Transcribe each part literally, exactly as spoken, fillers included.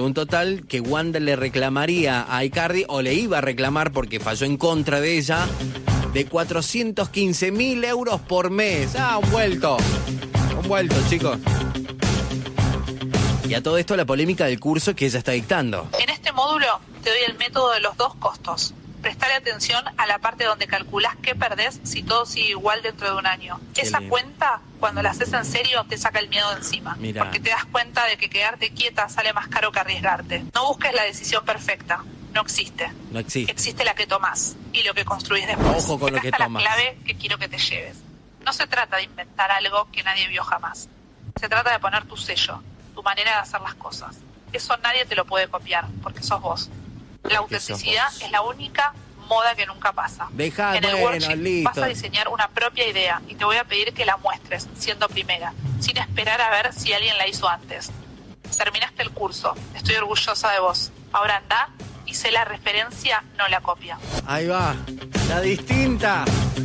Un total que Wanda le reclamaría a Icardi, o le iba a reclamar porque falló en contra de ella, de cuatrocientos quince mil euros por mes. Ah, un vuelto. Un vuelto, chicos. Y a todo esto la polémica del curso que ella está dictando. En este módulo te doy el método de los dos costos. Prestarle atención a la parte donde calculás qué perdés si todo sigue igual dentro de un año. Qué Esa lindo. cuenta, cuando la haces en serio, te saca el miedo de encima. Mirá. Porque te das cuenta de que quedarte quieta sale más caro que arriesgarte. No busques la decisión perfecta. No existe. No existe. Existe la que tomás y lo que construís después. Ojo con lo que Acá está tomás. la clave que quiero que te lleves. No se trata de inventar algo que nadie vio jamás. Se trata de poner tu sello, tu manera de hacer las cosas. Eso nadie te lo puede copiar, porque sos vos. La autenticidad es la única moda que nunca pasa. Dejá, en el bueno, workshop listo. vas a diseñar una propia idea y te voy a pedir que la muestres siendo primera, sin esperar a ver si alguien la hizo antes. Terminaste el curso, estoy orgullosa de vos. Ahora andá y sé la referencia, no la copia. Ahí va, la distinta.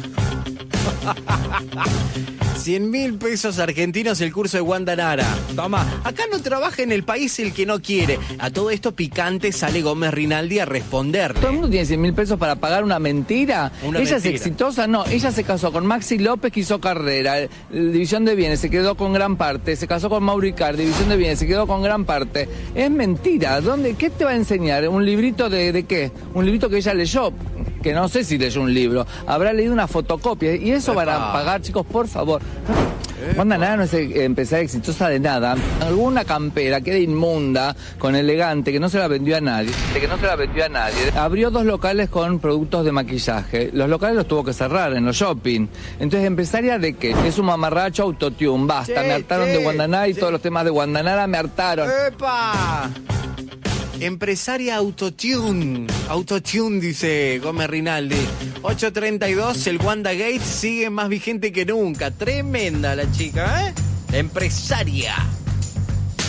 cien mil pesos argentinos el curso de Wanda Nara. Toma, acá no trabaja en el país el que no quiere. A todo esto picante sale Gómez Rinaldi a responderle. ¿Todo el mundo tiene cien mil pesos para pagar una mentira? Una ¿Ella mentira. es exitosa? No, ella se casó con Maxi López, que hizo carrera, eh, división de bienes, se quedó con gran parte. Se casó con Mauro Icardi, división de bienes, se quedó con gran parte. Es mentira. ¿Dónde? ¿Qué te va a enseñar? ¿Un librito de, de qué? ¿Un librito que ella leyó? Que no sé si leyó un libro. Habrá leído una fotocopia. Y eso Epa. van a pagar, chicos, por favor. Wanda Nara no es eh, empresaria exitosa de nada. Alguna campera queda inmunda, con elegante, que no se la vendió a nadie. Que no se la vendió a nadie. Abrió dos locales con productos de maquillaje. Los locales los tuvo que cerrar en los shopping. Entonces, ¿empresaria de qué? Es un mamarracho autotune. Basta, Che, me hartaron che, de Wanda Nara y che. todos los temas de Wanda Nara me hartaron. ¡Epa! Empresaria autotune. Autotune, dice Gómez Rinaldi. ocho treinta y dos, el Wanda Gate sigue más vigente que nunca. Tremenda la chica, ¿eh? Empresaria.